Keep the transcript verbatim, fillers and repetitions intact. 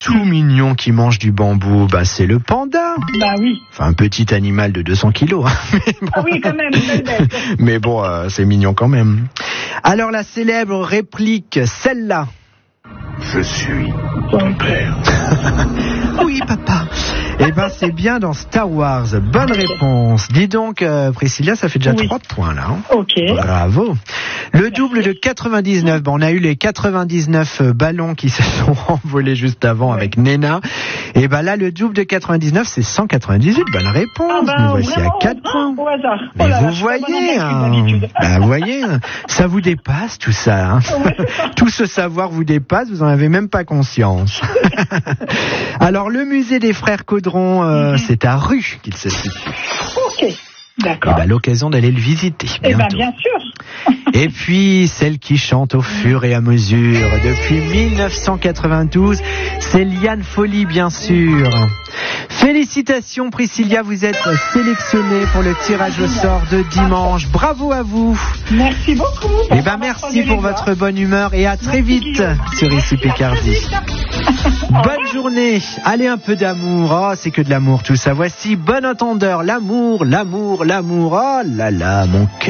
tout mignon qui mange du bambou, bah c'est le panda. Bah oui. Enfin, un petit animal de deux cents kilos. Hein. Bon. Ah oui, quand même, belle bête. Mais bon, euh, c'est mignon quand même. Alors la célèbre réplique, celle-là. Je suis ton père. Oui, papa. Eh ben, c'est bien dans Star Wars. Bonne réponse. Dis donc, euh, Priscilla, ça fait déjà oui. trois points, là. Hein. Ok. Bravo. Le double de quatre-vingt-dix-neuf. Bon, on a eu les quatre-vingt-dix-neuf ballons qui se sont envolés juste avant oui. avec Nena. Et ben là, le double de quatre-vingt-dix-neuf, c'est cent quatre-vingt-dix-huit. Bonne réponse. Ah ben, Nous voici à quatre points. Au hasard. Mais oh là vous là, voyez, hein. Ben, vous voyez, ça vous dépasse tout ça. Hein. Oui. Tout ce savoir vous dépasse, vous en avez même pas conscience. Alors, le musée des frères Caudron, euh, mm-hmm. c'est à Rue qu'il se situe. Ok, d'accord. Et ben, l'occasion d'aller le visiter. Eh ben, bien sûr. Et puis, celle qui chante au fur et à mesure depuis mille neuf cent quatre-vingt-douze, c'est Liane Folly, bien sûr. Félicitations Priscilla, vous êtes sélectionnée pour le tirage au sort de dimanche. Bravo à vous. Merci beaucoup. Et ben merci pour votre bonne humeur et à très vite sur Ici Picardie. Bonne journée. Allez, un peu d'amour. Oh, c'est que de l'amour tout ça. Voici Bon Entendeur, l'amour, l'amour, l'amour. Oh là là, mon cœur.